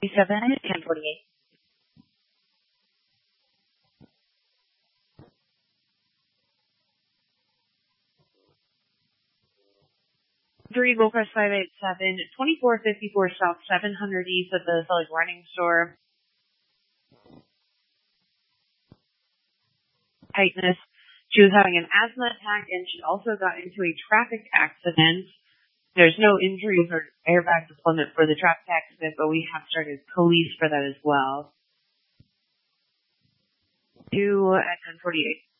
7 and 1048. 3 Goldcrest 587, 2454 South, 700 East at the Sully's Running Store. Tightness. She was having an asthma attack, and she also got into a traffic accident. There's no injuries or airbag deployment for the traffic accident, but we have started police for that as well. 2 at 1048.